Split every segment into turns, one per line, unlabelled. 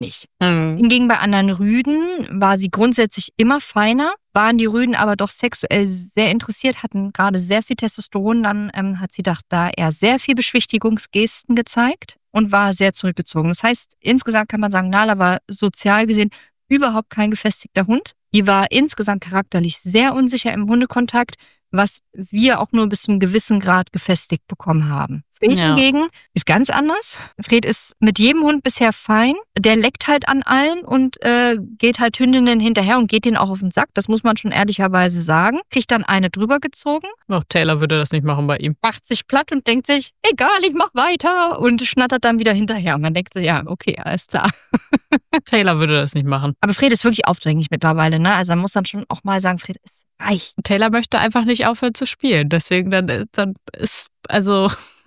nicht.
Mhm.
Hingegen bei anderen Rüden war sie grundsätzlich immer feiner, waren die Rüden aber doch sexuell sehr interessiert, hatten gerade sehr viel Testosteron. Dann hat sie da eher sehr viel Beschwichtigungsgesten gezeigt und war sehr zurückgezogen. Das heißt, insgesamt kann man sagen, Nala war sozial gesehen überhaupt kein gefestigter Hund. Die war insgesamt charakterlich sehr unsicher im Hundekontakt, was wir auch nur bis zu einem gewissen Grad gefestigt bekommen haben. Fred hingegen ist ganz anders. Fred ist mit jedem Hund bisher fein. Der leckt halt an allen und geht halt Hündinnen hinterher und geht denen auch auf den Sack. Das muss man schon ehrlicherweise sagen. Kriegt dann eine drüber gezogen.
Auch Taylor würde das nicht machen bei ihm.
Macht sich platt und denkt sich, egal, ich mach weiter. Und schnattert dann wieder hinterher. Und man denkt so, ja, okay, alles klar.
Taylor würde das nicht machen.
Aber Fred ist wirklich aufdringlich mittlerweile, ne? Also man muss dann schon auch mal sagen, Fred, es reicht.
Taylor möchte einfach nicht aufhören zu spielen. Deswegen dann ist, also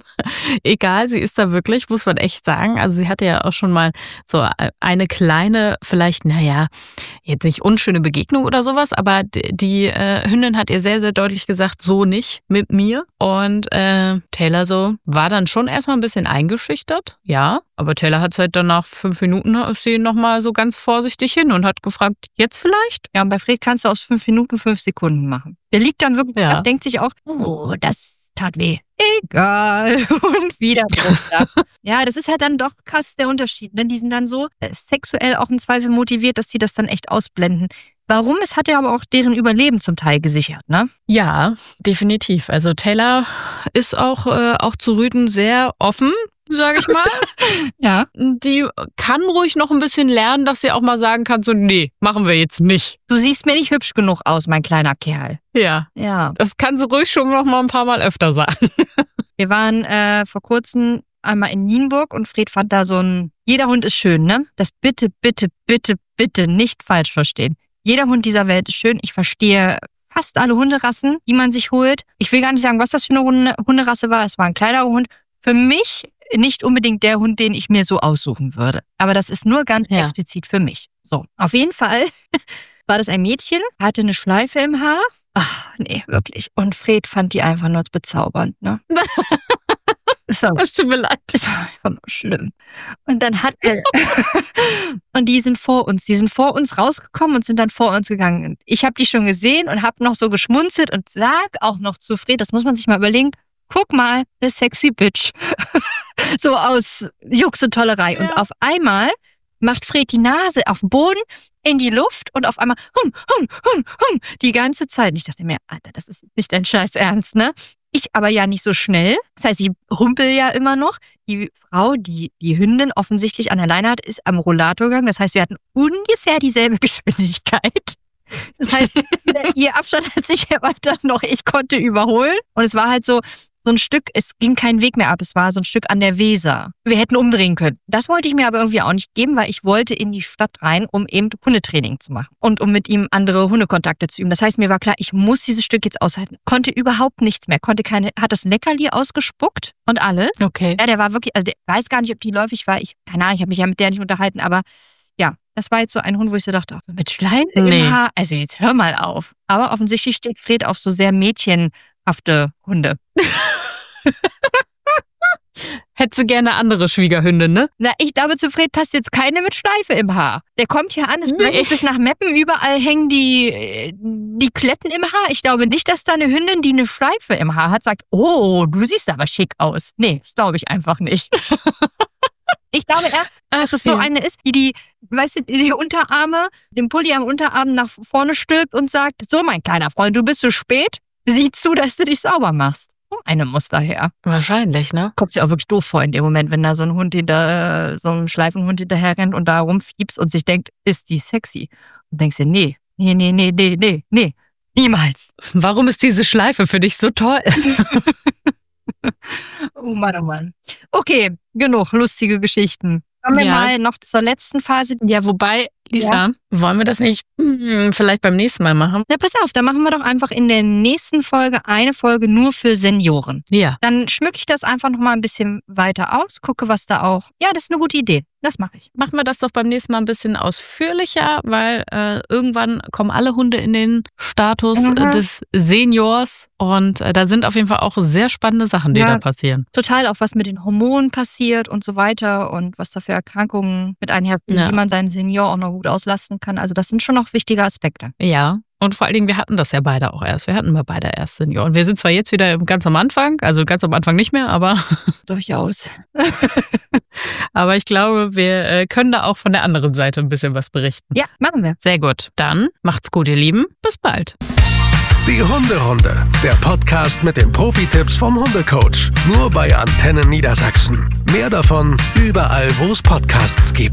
egal, sie ist da wirklich, muss man echt sagen. Also sie hatte ja auch schon mal so eine kleine, vielleicht, naja, jetzt nicht unschöne Begegnung oder sowas, aber die Hündin hat ihr sehr, sehr deutlich gesagt, so nicht mit mir. Und Taylor so war dann schon erstmal ein bisschen eingeschüchtert, ja. Aber Taylor hat halt dann nach 5 Minuten ist sie nochmal so ganz vorsichtig hin und hat gefragt, jetzt vielleicht?
Ja, und bei Fred kannst du aus 5 Minuten 5 Sekunden machen. Der liegt dann wirklich ab, denkt sich auch, oh, das tat weh. Egal. Und wieder runter. Ja, das ist halt dann doch krass der Unterschied. Ne? Die sind dann so sexuell auch im Zweifel motiviert, dass die das dann echt ausblenden. Warum? Es hat ja aber auch deren Überleben zum Teil gesichert, ne?
Ja, definitiv. Also Taylor ist auch zu Rüden sehr offen, sage ich mal.
Ja.
Die kann ruhig noch ein bisschen lernen, dass sie auch mal sagen kann, so nee, machen wir jetzt nicht.
Du siehst mir nicht hübsch genug aus, mein kleiner Kerl.
Ja. Das kann sie ruhig schon noch mal ein paar Mal öfter sagen.
Wir waren vor kurzem einmal in Nienburg und Fred fand da so jeder Hund ist schön, ne? Das bitte, bitte, bitte, bitte nicht falsch verstehen. Jeder Hund dieser Welt ist schön. Ich verstehe fast alle Hunderassen, die man sich holt. Ich will gar nicht sagen, was das für eine Hunderasse war. Es war ein kleinerer Hund. Für mich nicht unbedingt der Hund, den ich mir so aussuchen würde. Aber das ist nur ganz explizit für mich. So, auf jeden Fall war das ein Mädchen, hatte eine Schleife im Haar. Ach, nee, wirklich. Und Fred fand die einfach nur bezaubernd, ne? Es
tut mir leid.
Das war einfach nur schlimm. Und dann hat er und die sind vor uns rausgekommen und sind dann vor uns gegangen. Und ich habe die schon gesehen und habe noch so geschmunzelt und sag auch noch zu Fred, das muss man sich mal überlegen, guck mal, eine sexy Bitch. So aus Jux und Tollerei. Ja. Und auf einmal macht Fred die Nase auf den Boden, in die Luft und auf einmal die ganze Zeit. Und ich dachte mir, Alter, das ist nicht dein Scheiß Ernst, ne? Ich aber ja nicht so schnell. Das heißt, ich humpel ja immer noch. Die Frau, die Hündin offensichtlich an der Leine hat, ist am Rollator gegangen. Das heißt, wir hatten ungefähr dieselbe Geschwindigkeit. Das heißt, ihr Abstand hat sich erweitert noch. Ich konnte überholen. Und es war halt so ein Stück, es ging kein Weg mehr ab. Es war so ein Stück an der Weser. Wir hätten umdrehen können. Das wollte ich mir aber irgendwie auch nicht geben, weil ich wollte in die Stadt rein, um eben Hundetraining zu machen. Und um mit ihm andere Hundekontakte zu üben. Das heißt, mir war klar, ich muss dieses Stück jetzt aushalten. Konnte überhaupt nichts mehr. Hat das Leckerli ausgespuckt und alles.
Okay.
Ja, der war wirklich, also der weiß gar nicht, ob die läufig war. Keine Ahnung, ich habe mich ja mit der nicht unterhalten, aber ja, das war jetzt so ein Hund, wo ich so dachte, mit Schleim im Haar, also jetzt hör mal auf. Aber offensichtlich steht Fred auf so sehr mädchenhafte Hunde.
Hättest du gerne andere Schwiegerhündin, ne?
Na, ich glaube, zu Fred passt jetzt keine mit Schleife im Haar. Der kommt hier an, es brennt bis nach Meppen, überall hängen die Kletten im Haar. Ich glaube nicht, dass da eine Hündin, die eine Schleife im Haar hat, sagt, oh, du siehst aber schick aus. Nee, das glaube ich einfach nicht. Ich glaube eher, dass es so eine ist, die weißt du, die Unterarme, den Pulli am Unterarm nach vorne stülpt und sagt, so mein kleiner Freund, du bist so spät, sieh zu, dass du dich sauber machst. So eine muss daher.
Wahrscheinlich, ne?
Kommt sich auch wirklich doof vor in dem Moment, wenn da so ein Hund so ein Schleifenhund hinterher rennt und da rumfiebst und sich denkt, ist die sexy? Und denkst dir, nee, niemals.
Warum ist diese Schleife für dich so toll?
Oh Mann, oh Mann. Okay, genug lustige Geschichten. Kommen wir mal noch zur letzten Phase.
Ja, wobei, Lisa, wollen wir das nicht vielleicht beim nächsten Mal machen?
Na, pass auf, dann machen wir doch einfach in der nächsten Folge eine Folge nur für Senioren.
Ja.
Dann schmücke ich das einfach nochmal ein bisschen weiter aus, gucke, was da auch... Ja, das ist eine gute Idee. Das mache ich.
Machen wir das doch beim nächsten Mal ein bisschen ausführlicher, weil irgendwann kommen alle Hunde in den Status des Seniors und da sind auf jeden Fall auch sehr spannende Sachen, die da passieren.
Total, auch was mit den Hormonen passiert und so weiter und was da für Erkrankungen mit einhergehen, wie man seinen Senior auch noch gut auslasten kann. Also das sind schon noch wichtige Aspekte.
Ja. Und vor allen Dingen, wir hatten das ja beide auch erst. Wir hatten mal beide erst Senioren. Wir sind zwar jetzt wieder ganz am Anfang, also ganz am Anfang nicht mehr, aber...
Durchaus.
Aber ich glaube, wir können da auch von der anderen Seite ein bisschen was berichten.
Ja, machen wir.
Sehr gut. Dann macht's gut, ihr Lieben. Bis bald.
Die Hunderunde, der Podcast mit den Profi-Tipps vom Hundecoach. Nur bei Antenne Niedersachsen. Mehr davon überall, wo es Podcasts gibt.